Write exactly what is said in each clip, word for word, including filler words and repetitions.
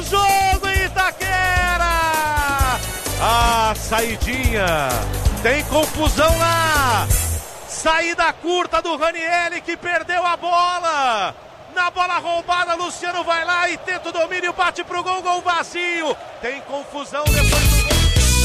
o jogo em Itaquera. Ah, saidinha. Tem confusão lá. Saída curta do Ranieri que perdeu a bola. Na bola roubada, Luciano vai lá e tenta o domínio, bate pro gol, gol vazio. Tem confusão depois do gol.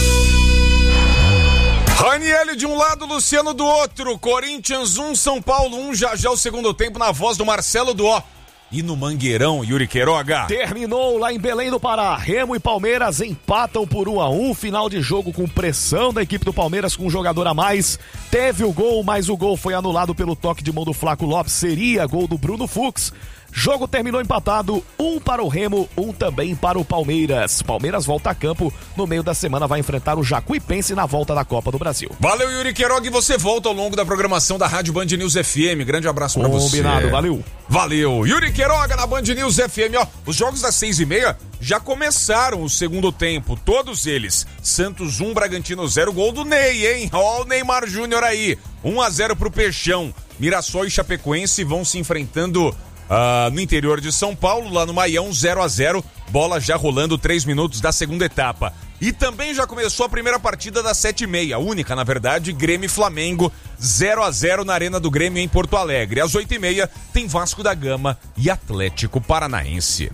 Ranieri de um lado, Luciano do outro. Corinthians um, São Paulo um. Já já o segundo tempo na voz do Marcelo Duó. E no Mangueirão, Yuri Queiroga. Terminou lá em Belém do Pará. Remo e Palmeiras empatam por um a um. Final de jogo com pressão da equipe do Palmeiras com um jogador a mais. Teve o gol, mas o gol foi anulado pelo toque de mão do Flaco Lopes. Seria gol do Bruno Fux. Jogo terminou empatado, um para o Remo, um também para o Palmeiras. Palmeiras volta a campo, no meio da semana vai enfrentar o Jacuipense na volta da Copa do Brasil. Valeu, Yuri Queiroga, e você volta ao longo da programação da Rádio Band News F M. Grande abraço pra você. Combinado, valeu. Valeu, Yuri Queiroga na Band News F M. Ó, os jogos das seis e meia já começaram o segundo tempo, todos eles. Santos um, Bragantino zero, gol do Ney, hein? Ó o Neymar Júnior aí, um a zero pro Peixão. Mirassol e Chapecoense vão se enfrentando Uh, no interior de São Paulo, lá no Maião, zero a zero, bola já rolando, três minutos da segunda etapa. E também já começou a primeira partida das sete e meia, única na verdade, Grêmio e Flamengo, zero a zero na Arena do Grêmio em Porto Alegre. Às oito e meia tem Vasco da Gama e Atlético Paranaense.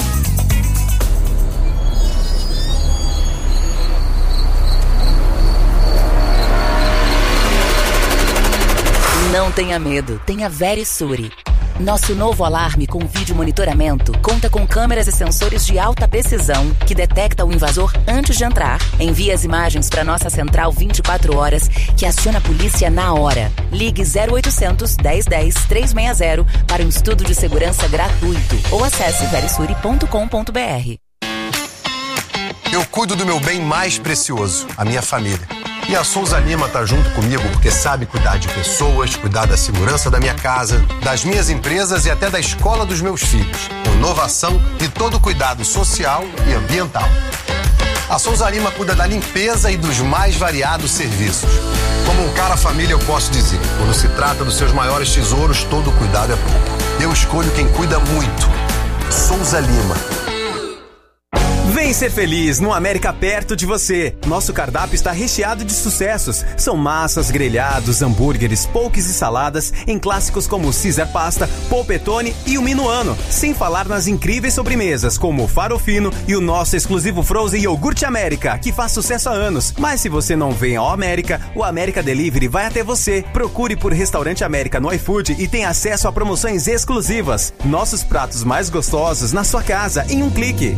Não tenha medo, tenha Verisure. Nosso novo alarme com vídeo monitoramento conta com câmeras e sensores de alta precisão que detecta o invasor antes de entrar. Envia as imagens para nossa central vinte e quatro horas que aciona a polícia na hora. Ligue zero oitocentos, dez dez, trezentos e sessenta para um estudo de segurança gratuito ou acesse verisure ponto com ponto b r. Eu cuido do meu bem mais precioso, a minha família. E a Souza Lima tá junto comigo porque sabe cuidar de pessoas, cuidar da segurança da minha casa, das minhas empresas e até da escola dos meus filhos. Com inovação e todo cuidado social e ambiental. A Souza Lima cuida da limpeza e dos mais variados serviços. Como um cara família eu posso dizer, quando se trata dos seus maiores tesouros, todo cuidado é pouco. Eu escolho quem cuida muito. Souza Lima. Vem ser feliz no América perto de você. Nosso cardápio está recheado de sucessos. São massas, grelhados, hambúrgueres, poques e saladas em clássicos como Caesar Pasta, Polpettone e o Minuano. Sem falar nas incríveis sobremesas como o Farofino e o nosso exclusivo Frozen Iogurte América, que faz sucesso há anos. Mas se você não vem ao América, o América Delivery vai até você. Procure por Restaurante América no iFood e tenha acesso a promoções exclusivas. Nossos pratos mais gostosos na sua casa em um clique.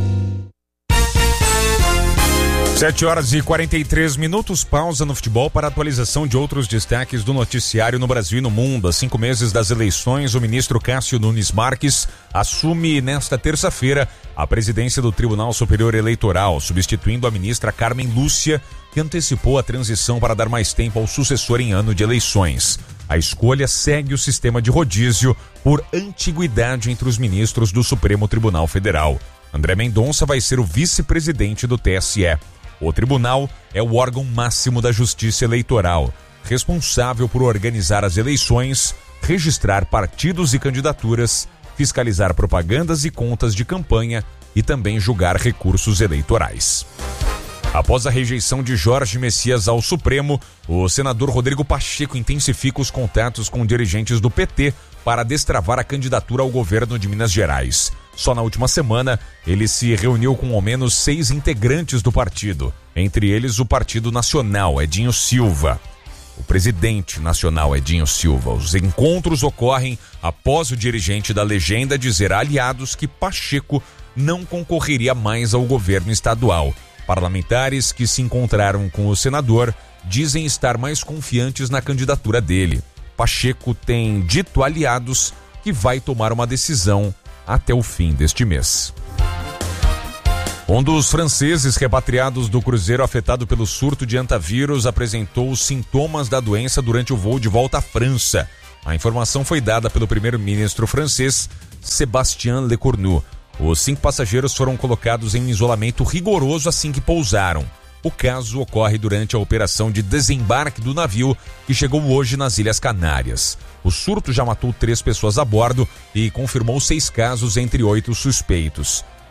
sete horas e quarenta e três minutos, pausa no futebol para atualização de outros destaques do noticiário no Brasil e no mundo. Há cinco meses das eleições, o ministro Cássio Nunes Marques assume nesta terça-feira a presidência do Tribunal Superior Eleitoral, substituindo a ministra Carmen Lúcia, que antecipou a transição para dar mais tempo ao sucessor em ano de eleições. A escolha segue o sistema de rodízio por antiguidade entre os ministros do Supremo Tribunal Federal. André Mendonça vai ser o vice-presidente do T S E. O tribunal é o órgão máximo da Justiça Eleitoral, responsável por organizar as eleições, registrar partidos e candidaturas, fiscalizar propagandas e contas de campanha e também julgar recursos eleitorais. Após a rejeição de Jorge Messias ao Supremo, o senador Rodrigo Pacheco intensifica os contatos com dirigentes do P T para destravar a candidatura ao governo de Minas Gerais. Só na última semana, ele se reuniu com ao menos seis integrantes do partido, entre eles o Partido Nacional, Edinho Silva. O presidente nacional, Edinho Silva. Os encontros ocorrem após o dirigente da legenda dizer a aliados que Pacheco não concorreria mais ao governo estadual. Parlamentares que se encontraram com o senador dizem estar mais confiantes na candidatura dele. Pacheco tem dito a aliados que vai tomar uma decisão até o fim deste mês. Um dos franceses repatriados do cruzeiro afetado pelo surto de antavírus apresentou os sintomas da doença durante o voo de volta à França. A informação foi dada pelo primeiro-ministro francês Sébastien Lecornu. Os cinco passageiros foram colocados em isolamento rigoroso assim que pousaram. O caso ocorre durante a operação de desembarque do navio que chegou hoje nas Ilhas Canárias. O surto já matou três pessoas a bordo e confirmou seis casos entre oito suspeitos.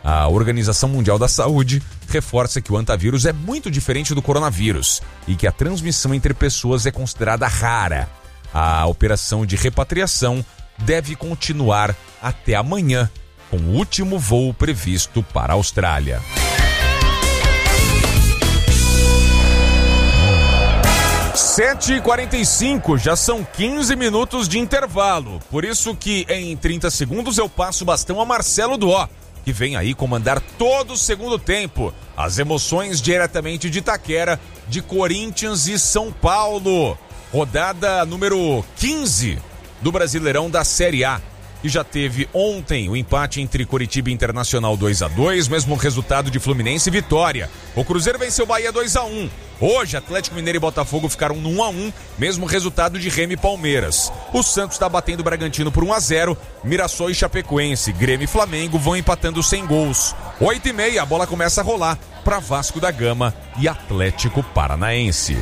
A Organização Mundial da Saúde reforça que o antavírus é muito diferente do coronavírus e que a transmissão entre pessoas é considerada rara. A operação de repatriação deve continuar até amanhã, com o último voo previsto para a Austrália. sete e quarenta e cinco, já são quinze minutos de intervalo. Por isso que em trinta segundos eu passo o bastão a Marcelo Duó, que vem aí comandar todo o segundo tempo. As emoções diretamente de Itaquera, de Corinthians e São Paulo. Rodada número quinze do Brasileirão da Série A. E já teve ontem o empate entre Coritiba e Internacional dois a dois, mesmo resultado de Fluminense e Vitória. O Cruzeiro venceu o Bahia dois a um. Hoje, Atlético Mineiro e Botafogo ficaram no um a um, mesmo resultado de Remo e Palmeiras. O Santos está batendo o Bragantino por um a zero, Mirassol e Chapecoense, Grêmio e Flamengo vão empatando sem gols. oito e meia, a bola começa a rolar para Vasco da Gama e Atlético Paranaense.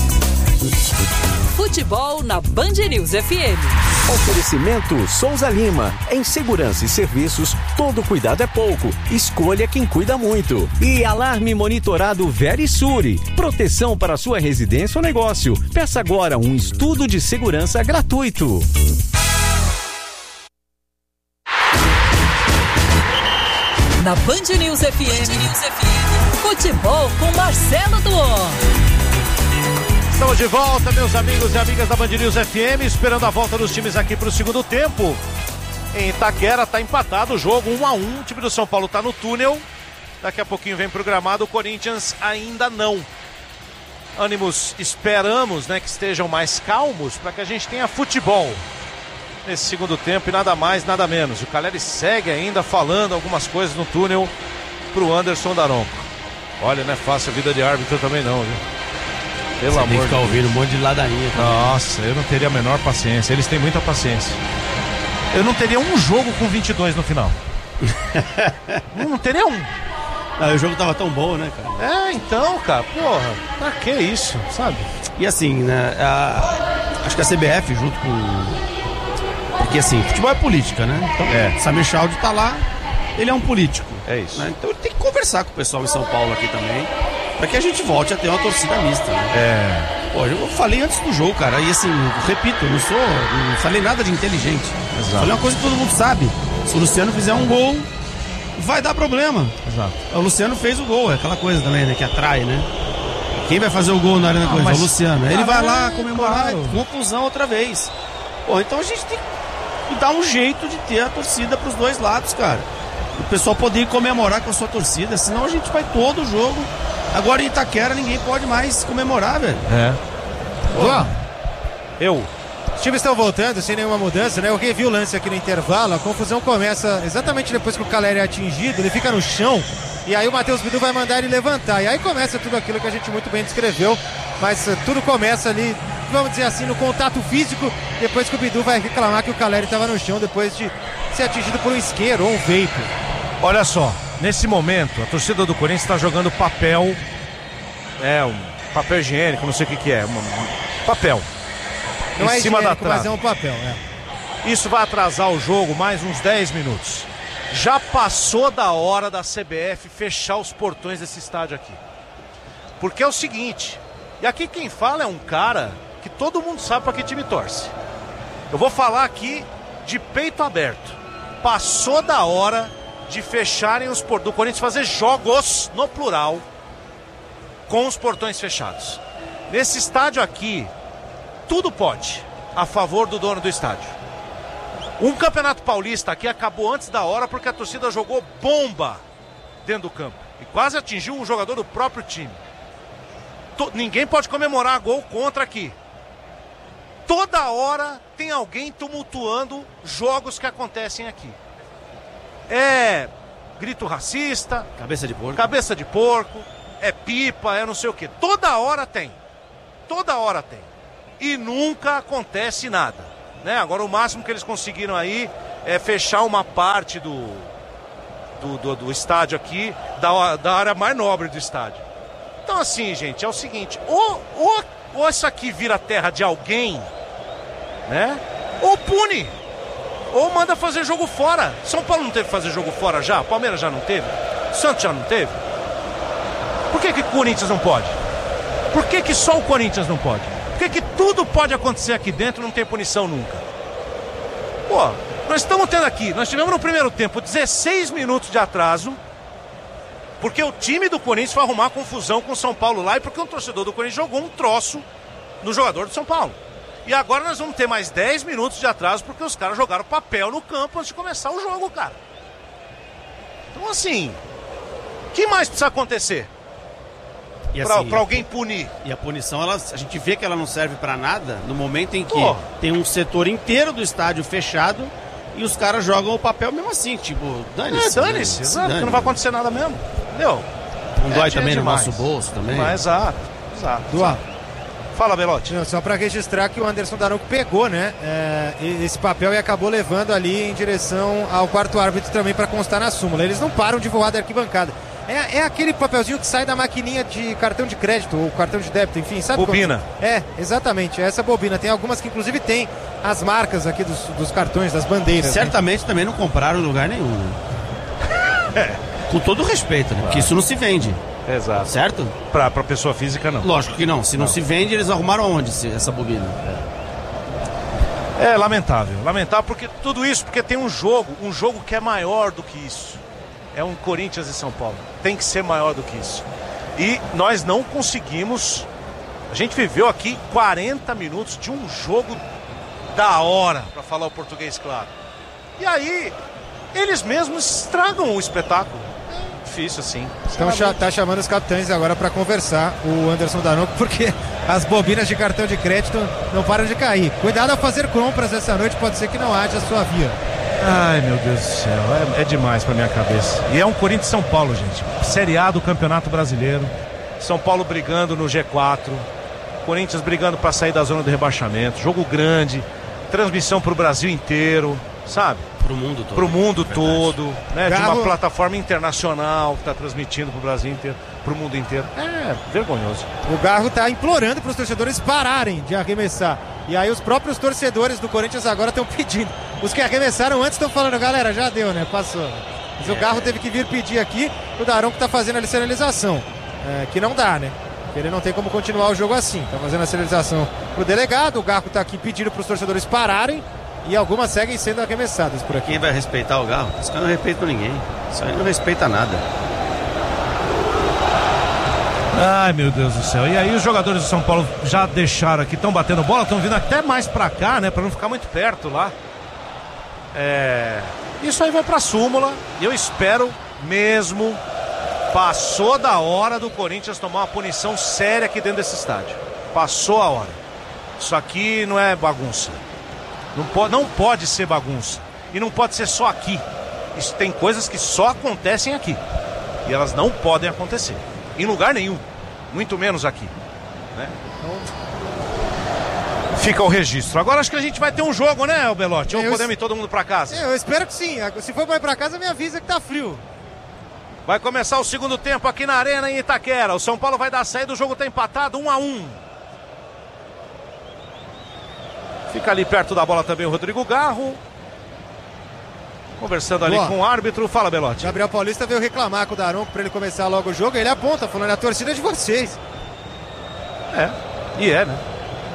Futebol na Band News F M. Oferecimento Souza Lima. Em segurança e serviços, todo cuidado é pouco. Escolha quem cuida muito. E alarme monitorado Verisure. Proteção para sua residência ou negócio. Peça agora um estudo de segurança gratuito. Na Band News F M. Band News F M. Futebol com Marcelo Duó. Estamos de volta, meus amigos e amigas da Band News F M, esperando a volta dos times aqui para o segundo tempo. Em Itaquera está empatado o jogo, um a um, o time do São Paulo está no túnel, daqui a pouquinho vem programado, o Corinthians ainda não. Ânimos, esperamos, né, que estejam mais calmos para que a gente tenha futebol nesse segundo tempo e nada mais, nada menos. O Caleri segue ainda falando algumas coisas no túnel para o Anderson Daronco. Olha, não é fácil a vida de árbitro também não, viu? Pelo Você amor tem que ficar de ouvindo um monte de ladainha também. Nossa, eu não teria a menor paciência. Eles têm muita paciência. Eu não teria um jogo com vinte e dois no final. Não teria um. Ah, o jogo tava tão bom, né, cara? É, então, cara, porra, pra que isso, sabe? E assim, né, a... acho que a C B F junto com... Porque assim, futebol é política, né? Então, É. Samir Chaldi tá lá, ele é um político. É isso. Né? Então ele tem que conversar com o pessoal em São Paulo aqui também, pra que a gente volte a ter uma torcida mista, né? É. Pô, eu falei antes do jogo, cara, e assim, eu repito, eu não sou, não falei nada de inteligente. Exato. Falei uma coisa que todo mundo sabe. Se o Luciano fizer um gol, vai dar problema. Exato. O Luciano fez o gol, é aquela coisa também, né, que atrai, né? Quem vai fazer o gol na Arena Não, Corinthians? mas- O Luciano. Ele vai lá Ah, comemorar, claro. confusão outra vez. Pô, então a gente tem que dar um jeito de ter a torcida pros dois lados, cara. O pessoal poder comemorar com a sua torcida, senão a gente vai todo o jogo. Agora em Itaquera ninguém pode mais comemorar, velho. É. Ó, Eu. os times estão voltando sem nenhuma mudança, né? Eu revi o lance aqui no intervalo, a confusão começa exatamente depois que o Caleri é atingido, ele fica no chão, e aí o Matheus Bidu vai mandar ele levantar, e aí começa tudo aquilo que a gente muito bem descreveu, mas uh, tudo começa ali, vamos dizer assim, no contato físico, depois que o Bidu vai reclamar que o Caleri estava no chão, depois de ser atingido por um isqueiro ou um vape. Olha só, nesse momento, a torcida do Corinthians está jogando papel, é, um papel higiênico, não sei o que que é, um, um papel, Não em é cima da higiênico, mas trave. é um papel, né? Isso vai atrasar o jogo mais uns dez minutos. Já passou da hora da C B F fechar os portões desse estádio aqui. Porque é o seguinte, e aqui quem fala é um cara que todo mundo sabe para que time torce. Eu vou falar aqui de peito aberto. Passou da hora de fecharem os portões do Corinthians, fazer jogos, no plural, com os portões fechados. Nesse estádio aqui, tudo pode, a favor do dono do estádio. Um campeonato paulista aqui acabou antes da hora porque a torcida jogou bomba dentro do campo e quase atingiu um jogador do próprio time. To- ninguém pode comemorar gol contra aqui. Toda hora tem alguém tumultuando jogos que acontecem aqui. É grito racista, Cabeça de porco. cabeça de porco, é pipa, é não sei o que. Toda hora tem. Toda hora tem. E nunca acontece nada, né? Agora o máximo que eles conseguiram aí é fechar uma parte do do, do, do estádio aqui, da, da área mais nobre do estádio. Então assim, gente, é o seguinte, ou, ou, ou isso aqui vira terra de alguém, né? Ou pune. ou manda fazer jogo fora. São Paulo não teve que fazer jogo fora já? Palmeiras já não teve? Santos já não teve? Por que que o Corinthians não pode? Por que que só o Corinthians não pode? Por que que tudo pode acontecer aqui dentro e não tem punição nunca? Pô, nós estamos tendo aqui, nós tivemos no primeiro tempo dezesseis minutos de atraso, porque o time do Corinthians foi arrumar confusão com o São Paulo lá e porque o torcedor do Corinthians jogou um troço no jogador do São Paulo. E agora nós vamos ter mais dez minutos de atraso porque os caras jogaram papel no campo antes de começar o jogo, cara. Então assim, o que mais precisa acontecer? E pra, assim, pra alguém punir. E a punição, ela, a gente vê que ela não serve pra nada no momento em que Pô. tem um setor inteiro do estádio fechado e os caras jogam o papel mesmo assim, tipo, dane-se. É, dane-se, exato, porque não vai acontecer nada mesmo. Entendeu? Não dói É, também é no demais. nosso bolso também. Mas, exato, exato. Duá. Fala, Belotti. Não, só para registrar que o Anderson Daronco pegou, né, é, esse papel e acabou levando ali em direção ao quarto árbitro também para constar na súmula. Eles não param de voar da arquibancada. É, é aquele papelzinho que sai da maquininha de cartão de crédito ou cartão de débito, enfim, sabe? Bobina. Como? É, exatamente, é essa bobina. Tem algumas que inclusive tem as marcas aqui dos, dos cartões, das bandeiras. Certamente né? também não compraram em lugar nenhum. Né? É. Com todo o respeito, né? Porque isso não se vende. Exato. Certo? Pra, pra pessoa física, não. Lógico que não. Se não, não se vende, eles arrumaram onde essa bobina? É. é lamentável. Lamentável porque tudo isso, porque tem um jogo, um jogo que é maior do que isso. É um Corinthians e São Paulo. Tem que ser maior do que isso. E nós não conseguimos. A gente viveu aqui quarenta minutos de um jogo da hora, pra falar o português claro. E aí, eles mesmos estragam o espetáculo. É difícil, assim. Então já tá chamando os capitães agora para conversar, o Anderson Daronco, porque as bobinas de cartão de crédito não param de cair. Cuidado ao fazer compras essa noite, pode ser que não haja sua via. Ai, meu Deus do céu, é, é demais pra minha cabeça. E é um Corinthians e São Paulo, gente. Série A do Campeonato Brasileiro. São Paulo brigando no G quatro. Corinthians brigando pra sair da zona do rebaixamento. Jogo grande. Transmissão pro Brasil inteiro, sabe? Pro mundo todo. Pro mundo é todo, né? Garro... De uma plataforma internacional que tá transmitindo pro Brasil inteiro, pro mundo inteiro. É vergonhoso. O Garro tá implorando pros torcedores pararem de arremessar. E aí os próprios torcedores do Corinthians agora estão pedindo. Os que arremessaram antes estão falando, galera, já deu, né? Passou. Mas é. o Garro teve que vir pedir aqui, o Daronco tá fazendo a sinalização. É, que não dá, né? Porque ele não tem como continuar o jogo assim. Tá fazendo a sinalização pro delegado, o Garro tá aqui pedindo pros torcedores pararem. E algumas seguem sendo arremessadas por aqui. Quem vai respeitar o Garro? Esse cara não respeita ninguém. Isso aí não respeita nada. Ai, meu Deus do céu. E aí os jogadores do São Paulo já deixaram aqui, estão batendo bola, estão vindo até mais pra cá, né? Pra não ficar muito perto lá. É... Isso aí vai pra súmula. E eu espero mesmo. Passou da hora do Corinthians tomar uma punição séria aqui dentro desse estádio. Passou a hora. Isso aqui não é bagunça. Não pode, não pode ser bagunça. E não pode ser só aqui. Isso, tem coisas que só acontecem aqui. E elas não podem acontecer. Em lugar nenhum. Muito menos aqui. Né? Fica o registro. Agora acho que a gente vai ter um jogo, né, Belotti? Ou eu podemos ir todo mundo pra casa? Eu espero que sim. Se for pra ir pra casa, me avisa que tá frio. Vai começar o segundo tempo aqui na Arena em Itaquera. O São Paulo vai dar saída, o jogo tá empatado, um a um. Fica ali perto da bola também o Rodrigo Garro. Conversando ali Boa. com o árbitro. Fala, Belotti. Gabriel Paulista veio reclamar com o Daronco pra ele começar logo o jogo. Ele aponta, falando, a torcida é de vocês. É, e é, né?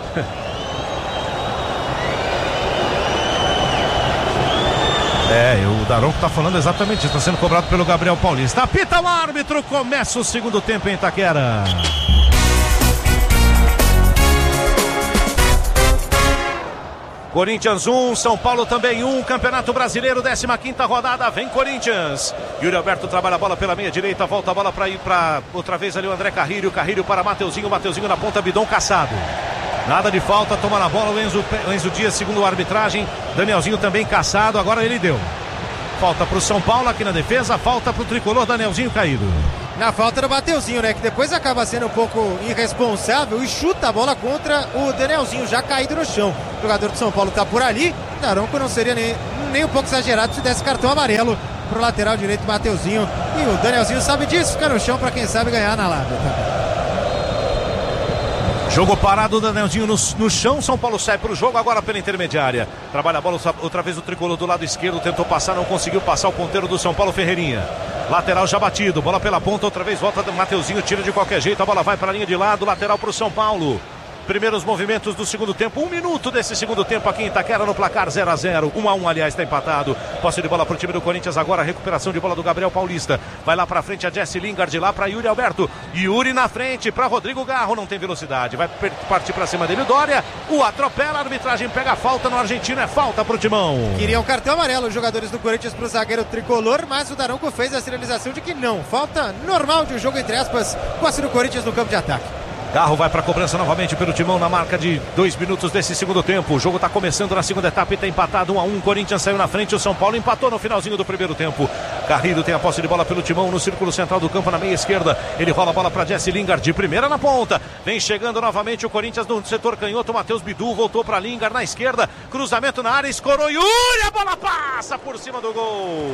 É, o Daronco tá falando exatamente isso. Tá sendo cobrado pelo Gabriel Paulista. Apita o árbitro, começa o segundo tempo em Itaquera. Corinthians um, São Paulo também um, Campeonato Brasileiro, décima quinta rodada, vem Corinthians. Yuri Alberto trabalha a bola pela meia direita, volta a bola para ir para outra vez ali o André Carrilho, Carrilho para Mateuzinho, Mateuzinho na ponta, Bidon caçado. Nada de falta, toma na bola o Enzo, o Enzo Dias, segundo a arbitragem, Danielzinho também caçado, agora ele deu. Falta para o São Paulo aqui na defesa, falta para o tricolor, Danielzinho caído. Na falta do Mateuzinho, né? Que depois acaba sendo um pouco irresponsável e chuta a bola contra o Danielzinho, já caído no chão. O jogador de São Paulo tá por ali. Daronco não seria nem, nem um pouco exagerado se desse cartão amarelo pro lateral direito Mateuzinho. E o Danielzinho sabe disso, fica no chão pra quem sabe ganhar na lata. Jogo parado, Danielzinho no, no chão, São Paulo sai pro jogo agora pela intermediária. Trabalha a bola outra vez o tricolor do lado esquerdo, tentou passar, não conseguiu passar o ponteiro do São Paulo, Ferreirinha. Lateral já batido, bola pela ponta, outra vez volta do Mateuzinho, tira de qualquer jeito, a bola vai para a linha de lado, lateral pro São Paulo. Primeiros movimentos do segundo tempo, um minuto desse segundo tempo aqui em Itaquera no placar zero a zero, um a um aliás, está empatado. Posse de bola pro time do Corinthians agora, recuperação de bola do Gabriel Paulista. Vai lá pra frente a Jesse Lingard, lá pra Yuri Alberto. Yuri na frente pra Rodrigo Garro, não tem velocidade, vai partir pra cima dele o Dória, o atropela, a arbitragem pega a falta no argentino, é falta pro Timão. Queriam um cartão amarelo os jogadores do Corinthians pro zagueiro tricolor, mas o Daronco fez a sinalização de que não. Falta normal de um jogo, entre aspas, posse do Corinthians no campo de ataque. Garro vai para a cobrança novamente pelo Timão na marca de dois minutos desse segundo tempo. O jogo está começando na segunda etapa e está empatado um a um. Corinthians saiu na frente, o São Paulo empatou no finalzinho do primeiro tempo. Garrido tem a posse de bola pelo Timão no círculo central do campo na meia esquerda. Ele rola a bola para Jesse Lingard de primeira na ponta. Vem chegando novamente o Corinthians no setor canhoto. Matheus Bidu voltou para Lingard na esquerda. Cruzamento na área, escorou Yuri, a bola passa por cima do gol.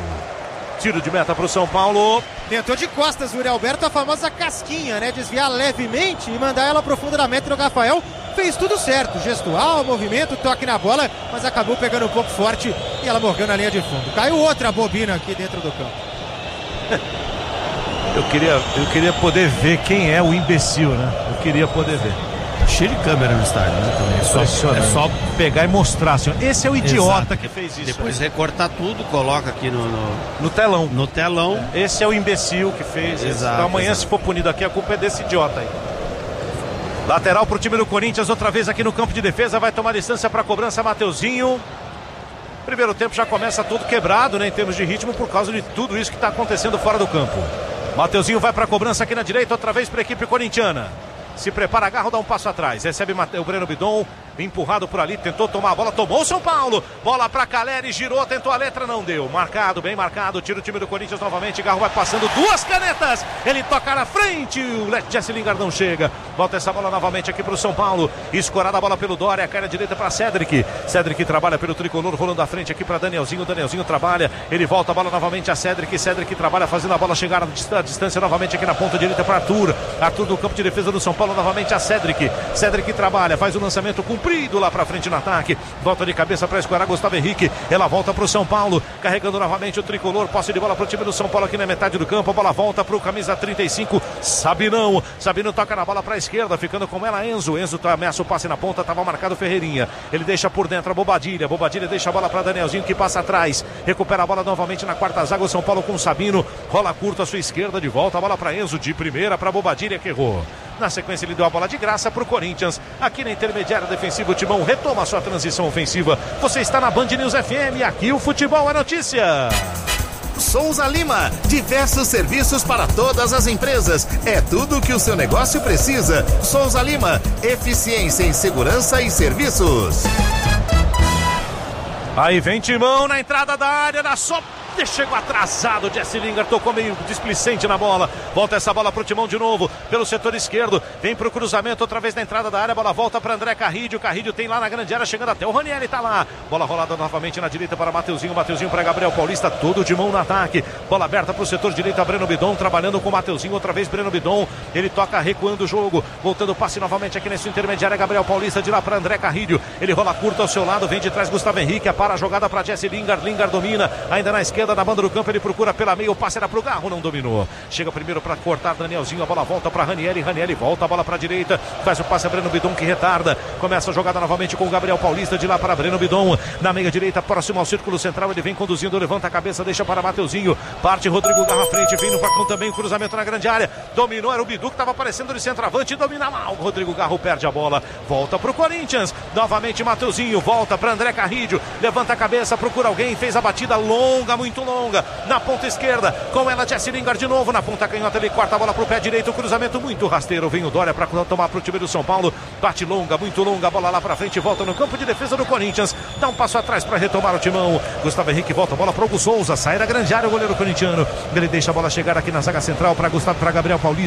Tiro de meta para o São Paulo. Tentou de costas o Yuri Alberto, a famosa casquinha, né? Desviar levemente e mandar ela pro fundo da meta do Rafael. Fez tudo certo, gestual, movimento, toque na bola, mas acabou pegando um pouco forte e ela morgando na linha de fundo. Caiu outra bobina aqui dentro do campo. Eu queria, eu queria poder ver quem é o imbecil, né? Eu queria poder ver. Cheio de câmera no estádio, né? Também. É, só, é só pegar e mostrar, assim, esse é o idiota. Exato. Que fez isso. Depois aí. Recortar tudo, coloca aqui no, no... no telão. No telão. Esse é o imbecil que fez. Exato. Então amanhã, exato. se for punido aqui, a culpa é desse idiota aí. Lateral pro time do Corinthians, outra vez aqui no campo de defesa, vai tomar distância pra cobrança, Mateuzinho. Primeiro tempo já começa todo quebrado, né, em termos de ritmo, por causa de tudo isso que está acontecendo fora do campo. Mateuzinho vai pra cobrança aqui na direita, outra vez pra equipe corintiana. Se prepara, Garro, dá um passo atrás. Recebe o Breno Bidon, empurrado por ali, tentou tomar a bola, tomou o São Paulo. Bola pra Caleri, girou, tentou a letra, não deu. Marcado, bem marcado, tira o time do Corinthians novamente. Garro vai passando duas canetas. Ele toca na frente, o Jesse Lingard não chega. Volta essa bola novamente aqui pro São Paulo. Escorada a bola pelo Dória, cai na direita pra Cedric. Cedric trabalha pelo tricolor, rolando à frente aqui pra Danielzinho. Danielzinho trabalha, ele volta a bola novamente a Cedric. Cedric trabalha, fazendo a bola chegar à distância novamente aqui na ponta direita pra Arthur. Arthur do campo de defesa do São Paulo. Novamente a Cedric, Cedric trabalha, faz o lançamento comprido lá pra frente no ataque, volta de cabeça para escorar Gustavo Henrique, ela volta pro São Paulo, carregando novamente o tricolor, posse de bola pro time do São Paulo aqui na metade do campo, a bola volta pro camisa trinta e cinco, Sabinão, Sabinão toca na bola pra esquerda, ficando com ela Enzo, Enzo ameaça o passe na ponta, tava marcado Ferreirinha, ele deixa por dentro a Bobadilha, Bobadilha deixa a bola pra Danielzinho que passa atrás, recupera a bola novamente na quarta zaga, o São Paulo com o Sabino, rola curto à sua esquerda, de volta a bola pra Enzo, de primeira pra Bobadilha que errou. Na sequência ele deu a bola de graça para o Corinthians. Aqui na intermediária defensiva o Timão retoma a sua transição ofensiva. Você está na Band News F M. Aqui o futebol é notícia. Souza Lima. Diversos serviços para todas as empresas. É tudo o que o seu negócio precisa. Souza Lima. Eficiência em segurança e serviços. Aí vem Timão na entrada da área. Na só chegou atrasado, Jesse Lingard tocou meio displicente na bola, volta essa bola pro Timão de novo, pelo setor esquerdo, vem pro cruzamento, outra vez na entrada da área, bola volta para André Carrídio, Carrídio tem lá na grande área, chegando até o Ranieri, tá lá, bola rolada novamente na direita para Mateuzinho, Mateuzinho para Gabriel Paulista, todo de mão no ataque, bola aberta pro setor direito, a Breno Bidon, trabalhando com o Mateuzinho, outra vez Breno Bidon, ele toca recuando o jogo, voltando o passe novamente aqui nesse intermediário, Gabriel Paulista de lá para André Carrídio, ele rola curto ao seu lado, vem de trás Gustavo Henrique, para a jogada para Jesse Lingard, Lingard domina, ainda na esquerda, na banda do campo, ele procura pela meia, o passe era pro Garro, não dominou. Chega primeiro para cortar Danielzinho, a bola volta para Ranieri, Ranieri volta a bola para direita, faz o passe a Breno Bidon que retarda. Começa a jogada novamente com o Gabriel Paulista de lá para Breno Bidon, na meia direita, próximo ao círculo central, ele vem conduzindo, levanta a cabeça, deixa para Mateuzinho, parte Rodrigo Garro à frente, vem no facão também, cruzamento na grande área, dominou, era o Bidu que estava aparecendo de centroavante, domina mal, Rodrigo Garro perde a bola, volta pro Corinthians, novamente Mateuzinho, volta para André Carrídio, levanta a cabeça, procura alguém, fez a batida longa, muito longa, na ponta esquerda, com ela Jesse Lingard de novo, na ponta canhota ele corta a bola pro pé direito, cruzamento muito rasteiro, vem o Dória para tomar pro time do São Paulo, bate longa, muito longa, a bola lá pra frente, volta no campo de defesa do Corinthians, dá um passo atrás para retomar o Timão, Gustavo Henrique volta a bola pro Hugo Souza, sai da grande área o goleiro corintiano, ele deixa a bola chegar aqui na zaga central para Gustavo, para Gabriel Paulista,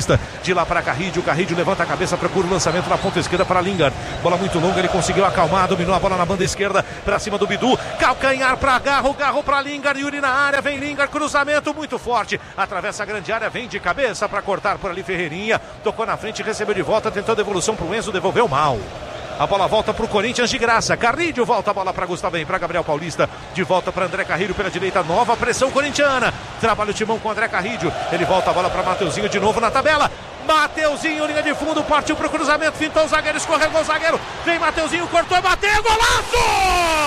de lá para Carrídio, Carrídio levanta a cabeça, procura o lançamento na ponta esquerda para Lingard, bola muito longa, ele conseguiu acalmar, dominou a bola na banda esquerda, para cima do Bidu, calcanhar para Garro, Garro para Lingard, Yuri na área, vem Lingard, cruzamento muito forte, atravessa a grande área, vem de cabeça para cortar por ali Ferreirinha, tocou na frente, recebeu de volta, tentou devolução para o Enzo, devolveu mal. A bola volta para o Corinthians de graça. Carrilho volta a bola para Gustavo, para Gabriel Paulista. De volta para André Carrilho pela direita. Nova pressão corintiana. Trabalha o timão com André Carrilho. Ele volta a bola para Mateuzinho de novo na tabela. Mateuzinho, linha de fundo, partiu para o cruzamento. Fintou o zagueiro, escorregou o zagueiro. Vem Mateuzinho, cortou e bateu. Golaço!